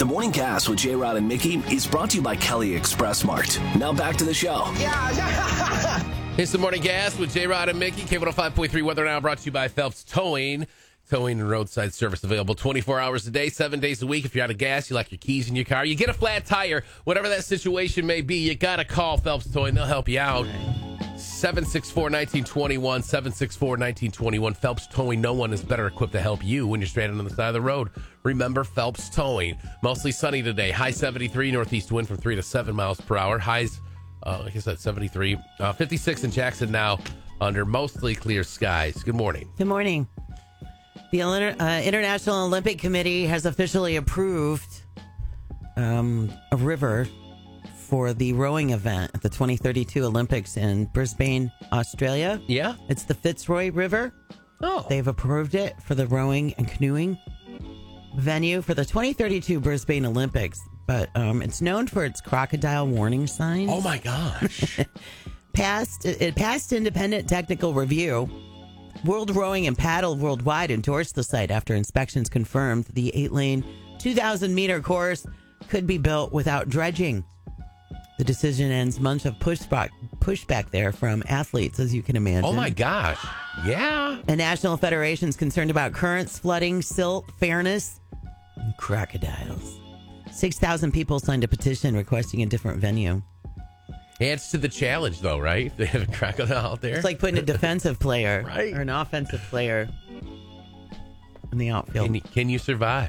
The Morning Gas with J-Rod and Mickey is brought to you by Kelly Express Mart. Now back to the show. It's the Morning Gas with J-Rod and Mickey. K105.3 Weather Now brought to you by Phelps Towing. Towing and roadside service available 24 hours a day, 7 days a week. If you're out of gas, you like your keys in your car, you get a flat tire, whatever that situation may be, you got to call Phelps Towing. They'll help you out. 764-1921, 764-1921. Phelps Towing. No one is better equipped to help you when you're stranded on the side of the road. Remember Phelps Towing. Mostly sunny today. High 73, northeast wind from 3 to 7 miles per hour. Highs, like I said, 73. 56 in Jackson now under mostly clear skies. Good morning. Good morning. The International Olympic Committee has officially approved a river for the rowing event at the 2032 Olympics in Brisbane, Australia. Yeah? It's the Fitzroy River. Oh. They've approved it for the rowing and canoeing venue for the 2032 Brisbane Olympics. But it's known for its crocodile warning signs. Oh, my gosh. It passed independent technical review. World Rowing and Paddle Worldwide endorsed the site after inspections confirmed the 8-lane, 2,000-meter course could be built without dredging. The decision ends months of pushback there from athletes, as you can imagine. Oh, my gosh. Yeah. The National Federation's concerned about currents, flooding, silt, fairness, and crocodiles. 6,000 people signed a petition requesting a different venue. Adds to the challenge, though, right? They have a crocodile out there. It's like putting a defensive player Right. or an offensive player in the outfield. Can you survive?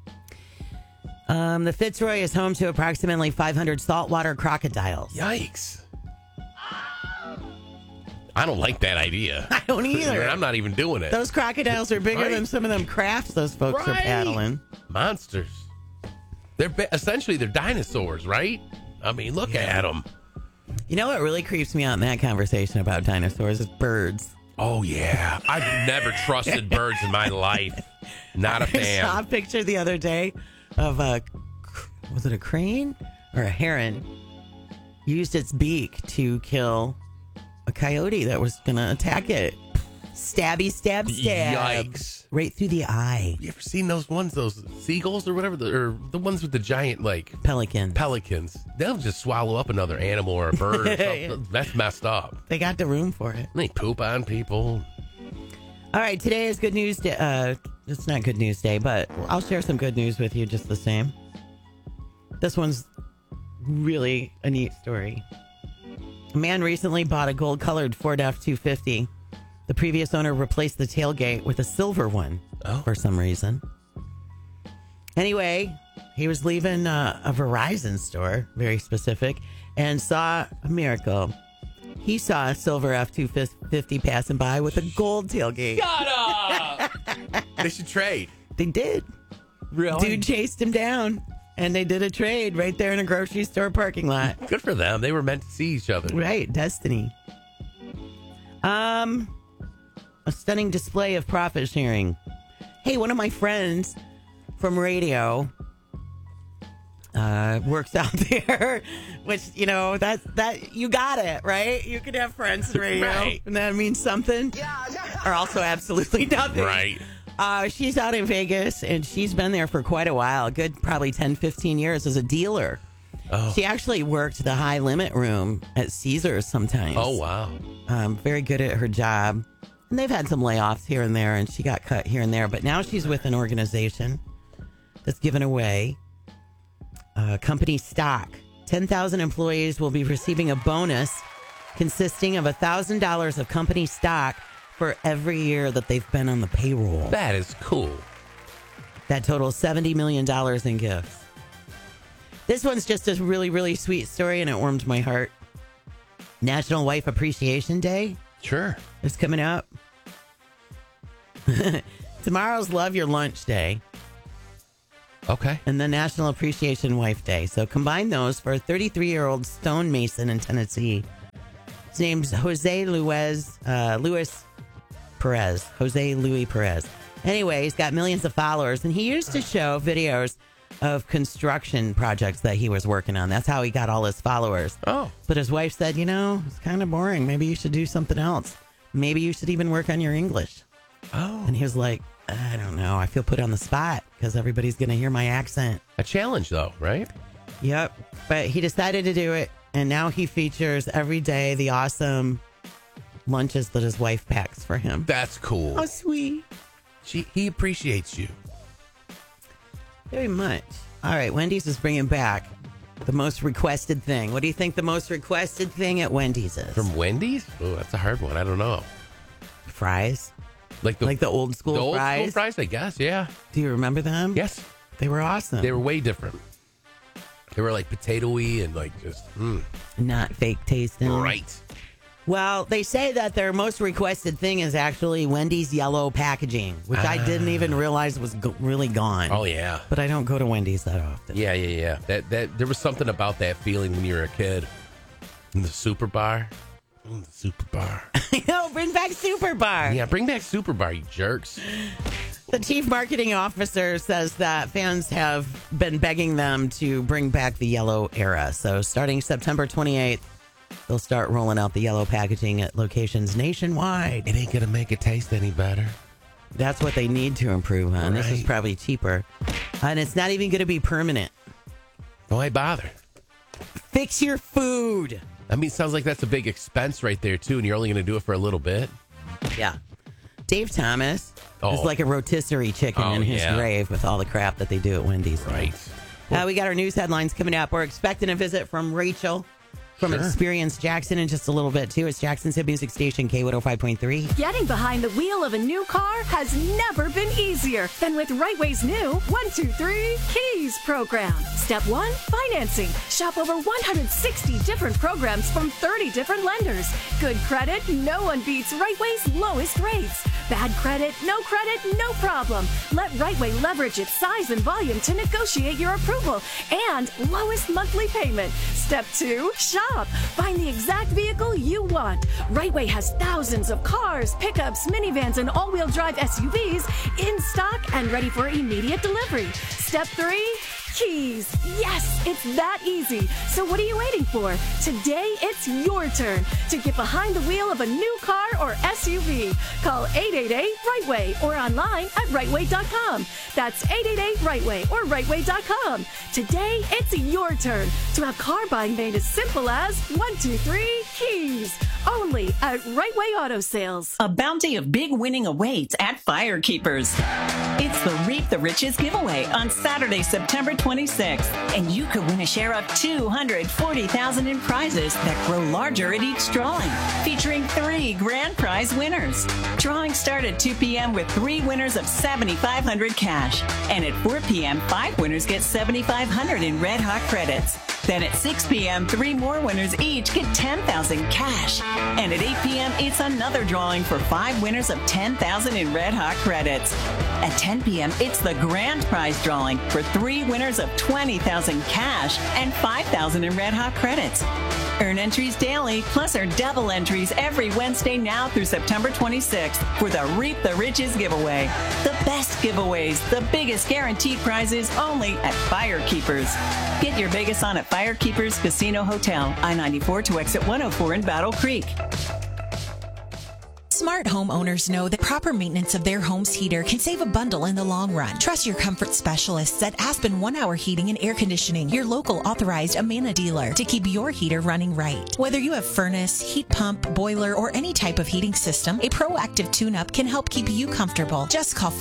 The Fitzroy is home to approximately 500 saltwater crocodiles. Yikes. I don't like that idea. I don't either. I'm not even doing it. Those crocodiles are bigger Right. than some of them crafts those folks are Right. paddling. Monsters. Essentially, they're dinosaurs, right? I mean, look at them. You know what really creeps me out in that conversation about dinosaurs is birds. Oh, yeah. I've never trusted birds in my life. Not a I saw a fan. picture the other day of was it a crane or a heron? Used its beak to kill a coyote that was going to attack it. Stabby, stab, stab. Yikes. Right through the eye. You ever seen those ones, those seagulls or whatever, or the ones with the giant, like, Pelican. pelicans? They'll just swallow up another animal or a bird or something. That's messed up. They got the room for it. They poop on people. All right, today is good news day. It's not good news day, but I'll share some good news with you just the same. This one's really a neat story. A man recently bought a gold-colored Ford F-250. The previous owner replaced the tailgate with a silver one for some reason. Anyway, he was leaving a Verizon store, very specific, and saw a miracle. He saw a silver F-250 passing by with a gold tailgate. Shut up! They should trade. They did. Really? Dude chased him down, and they did a trade right there in a grocery store parking lot. Good for them. They were meant to see each other. Right, destiny. A stunning display of profit sharing. Hey, one of my friends from radio works out there, which, you know, that you got it, right? You can have friends in radio, Right. and that means something, or also absolutely nothing. Right. She's out in Vegas, and she's been there for quite a while, a good probably 10, 15 years as a dealer. Oh. She actually worked the high limit room at Caesars sometimes. Oh, wow. Very good at her job. And they've had some layoffs here and there, and she got cut here and there. But now she's with an organization that's given away company stock. 10,000 employees will be receiving a bonus consisting of $1,000 of company stock for every year that they've been on the payroll. That is cool. That totals $70 million in gifts. This one's just a really, really sweet story, and it warmed my heart. National Wife Appreciation Day Sure. is coming up. Tomorrow's Love Your Lunch Day Okay. and the National Appreciation Wife Day. So combine those for a 33-year-old stonemason in Tennessee. His name's Jose Luis Perez. Jose Luis Perez. Anyway, he's got millions of followers, and he used to show videos of construction projects that he was working on. That's how he got all his followers. Oh. But his wife said, you know, it's kind of boring. Maybe you should do something else. Maybe you should even work on your English. Oh. And he was like, I don't know. I feel put on the spot because everybody's going to hear my accent. A challenge, though, right? Yep. But he decided to do it, and now he features every day the awesome lunches that his wife packs for him. That's cool. Oh, sweet. He appreciates you. Very much. All right, Wendy's is bringing back the most requested thing. What do you think the most requested thing at Wendy's is? From Wendy's? Oh, that's a hard one. I don't know. Fries? Like the old school old fries? school fries, I guess, yeah. Do you remember them? Yes. They were awesome. They were way different. They were like potato-y and like just, Not fake tasting. right. Well, they say that their most requested thing is actually Wendy's yellow packaging, which I didn't even realize was really gone. Oh, yeah. But I don't go to Wendy's that often. Yeah. That there was something about that feeling when you were a kid. In the Super Bar. The Super Bar. No, bring back Super Bar. Yeah, bring back Super Bar, you jerks. The chief marketing officer says that fans have been begging them to bring back the yellow era. So starting September 28th, they'll start rolling out the yellow packaging at locations nationwide. It ain't gonna make it taste any better. That's what they need to improve on. This is Right. probably cheaper. And it's not even going to be permanent. Why bother? Fix your food. I mean, it sounds like that's a big expense right there, too, and you're only gonna do it for a little bit. Yeah. Dave Thomas is Oh. like a rotisserie chicken Oh, in his yeah. grave with all the crap that they do at Wendy's. Right. We got our news headlines coming up. We're expecting a visit from Rachel from Sure. Experience Jackson in just a little bit, too. It's Jackson's hit music station, K105.3. Getting behind the wheel of a new car has never been easier than with Rightway's new 1-2-3 Keys program. Step 1, financing. Shop over 160 different programs from 30 different lenders. Good credit, no one beats Rightway's lowest rates. Bad credit, no problem. Let Rightway leverage its size and volume to negotiate your approval and lowest monthly payment. Step 2, shop. Find the exact vehicle you want. Rightway has thousands of cars, pickups, minivans, and all-wheel drive SUVs in stock and ready for immediate delivery. Step 3, keys. Yes, it's that easy. So what are you waiting for? Today, it's your turn to get behind the wheel of a new car or SUV. Call 888-RIGHTWAY or online at rightway.com. That's 888-RIGHTWAY or rightway.com. Today, it's your turn to have car buying made as simple as 1-2-3 keys. Only at Rightway Auto Sales. A bounty of big winning awaits at Firekeepers. It's the Reap the Riches giveaway on Saturday, September 26th, and you could win a share of $240,000 in prizes that grow larger at each drawing, featuring 3 grand prize winners. Drawings start at 2 p.m. with 3 winners of $7,500 cash, and at 4 p.m., 5 winners get $7,500 in Red Hot credits. Then at 6 p.m., 3 more winners each get $10,000 cash. And at 8 p.m., it's another drawing for 5 winners of $10,000 in Red Hot credits. At 10 p.m., it's the grand prize drawing for 3 winners of $20,000 cash and $5,000 in Red Hot credits. Earn entries daily, plus earn double entries every Wednesday now through September 26th for the Reap the Riches giveaway. The best giveaways, the biggest guaranteed prizes only at Firekeepers. Get your Vegas on at Firekeepers Casino Hotel, I-94 to exit 104 in Battle Creek. Smart homeowners know that proper maintenance of their home's heater can save a bundle in the long run. Trust your comfort specialists at Aspen 1 Hour Heating and Air Conditioning, your local authorized Amana dealer, to keep your heater running right. Whether you have furnace, heat pump, boiler, or any type of heating system, a proactive tune-up can help keep you comfortable. Just call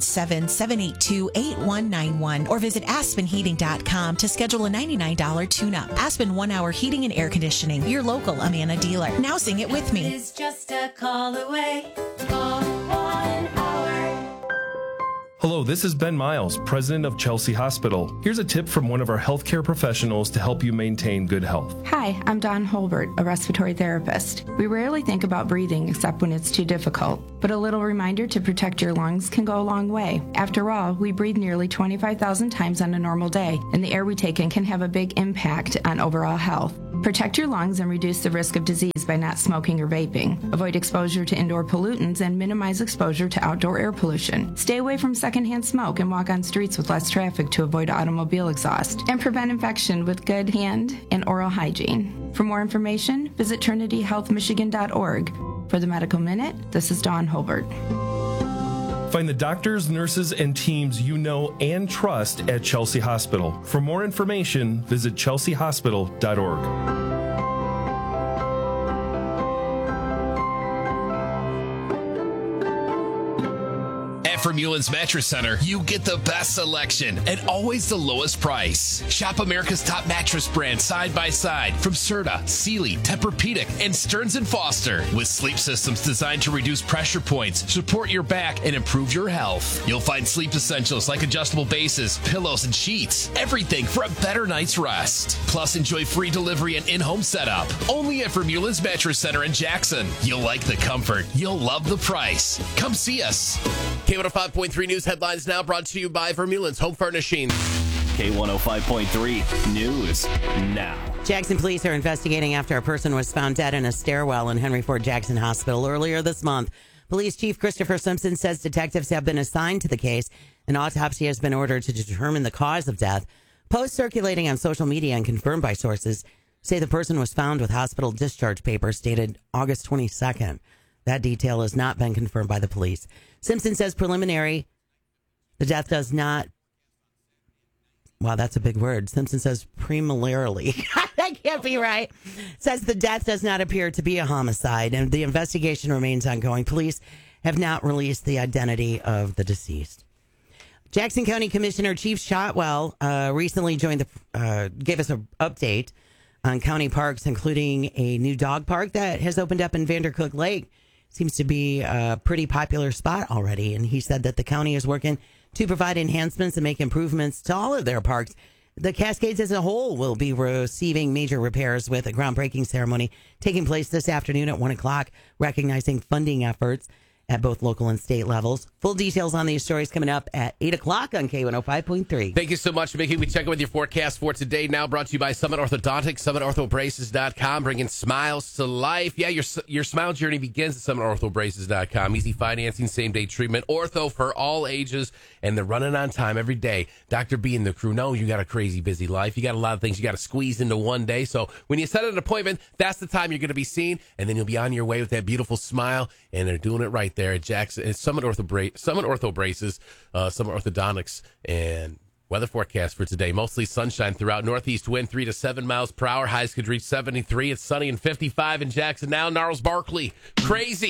517-782-8191 or visit aspenheating.com to schedule a $99 tune-up. Aspen 1 Hour Heating and Air Conditioning, your local Amana dealer. Now sing it with me. It's just a call away. Call 1 hour. Hello, this is Ben Miles, president of Chelsea Hospital. Here's a tip from one of our healthcare professionals to help you maintain good health. Hi, I'm Dawn Holbert, a respiratory therapist. We rarely think about breathing except when it's too difficult, but a little reminder to protect your lungs can go a long way. After all, we breathe nearly 25,000 times on a normal day, and the air we take in can have a big impact on overall health. Protect your lungs and reduce the risk of disease by not smoking or vaping. Avoid exposure to indoor pollutants and minimize exposure to outdoor air pollution. Stay away from secondhand smoke and walk on streets with less traffic to avoid automobile exhaust. And prevent infection with good hand and oral hygiene. For more information, visit TrinityHealthMichigan.org. For the Medical Minute, this is Dawn Holbert. Find the doctors, nurses, and teams you know and trust at Chelsea Hospital. For more information, visit chelseahospital.org. For Muellen's Mattress Center, you get the best selection and always the lowest price. Shop America's top mattress brands side by side from Serta, Sealy, Tempur-Pedic, and Stearns & Foster with sleep systems designed to reduce pressure points, support your back, and improve your health. You'll find sleep essentials like adjustable bases, pillows, and sheets. Everything for a better night's rest. Plus, enjoy free delivery and in-home setup. Only at Muellen's Mattress Center in Jackson. You'll like the comfort. You'll love the price. Come see us. K105.3 News headlines now brought to you by Vermeulen's Home Furnishings. K105.3 News now. Jackson police are investigating after a person was found dead in a stairwell in Henry Ford Jackson Hospital earlier this month. Police Chief Christopher Simpson says detectives have been assigned to the case. An autopsy has been ordered to determine the cause of death. Posts circulating on social media and confirmed by sources say the person was found with hospital discharge papers dated August 22nd. That detail has not been confirmed by the police. Simpson says preliminary, the death does not, wow, that's a big word. Simpson says preliminarily, that can't be right, says the death does not appear to be a homicide and the investigation remains ongoing. Police have not released the identity of the deceased. Jackson County Commissioner Chief Shotwell recently gave us an update on county parks, including a new dog park that has opened up in Vandercook Lake. Seems to be a pretty popular spot already. And he said that the county is working to provide enhancements and make improvements to all of their parks. The Cascades as a whole will be receiving major repairs with a groundbreaking ceremony taking place this afternoon at 1 o'clock, recognizing funding efforts at both local and state levels. Full details on these stories coming up at 8 o'clock on K105.3. Thank you so much, Mickey. We check in with your forecast for today, now brought to you by Summit Orthodontics, SummitOrthobraces.com, bringing smiles to life. Yeah, your smile journey begins at SummitOrthobraces.com. Easy financing, same-day treatment, ortho for all ages, and they're running on time every day. Dr. B and the crew know you got a crazy busy life. You got a lot of things you got to squeeze into one day. So when you set an appointment, that's the time you're going to be seen, and then you'll be on your way with that beautiful smile, and they're doing it right there at Jackson. It's Summit Ortho Braces, Summit Orthodontics, and weather forecast for today. Mostly sunshine throughout. Northeast wind 3 to 7 miles per hour. Highs could reach 73. It's sunny and 55 in Jackson now. Gnarls Barkley. Crazy.